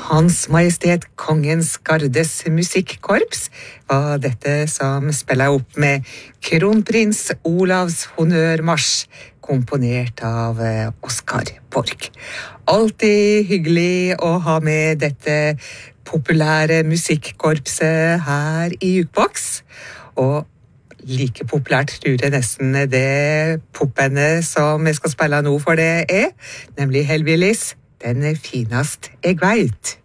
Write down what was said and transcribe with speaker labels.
Speaker 1: Hans Majestet Kongens Gardes Musikkorps var dette som spiller opp med Kronprins Olavs Honnørmarsj, komponert av Oskar Borch. Alltid hyggelig å ha med dette populære musikkorpset her i Jukebox, og like populært tror jeg nesten det popbandet som jeg skal spille nå for det nemlig Hellbillies, den finast jeg vet.